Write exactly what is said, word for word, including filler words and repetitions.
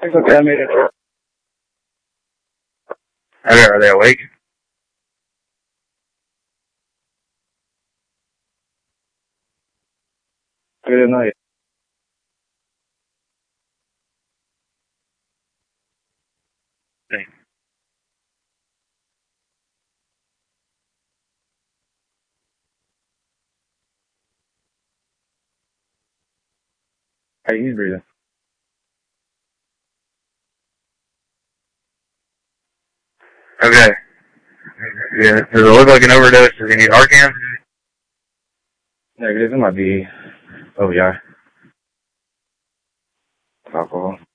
It's okay, I made it. Okay, are they awake? Good night. Thanks. Hey, he's breathing. Okay. Yeah, does it look like an overdose? Does he need Arcan? Negative, it might be O V I. Alcohol.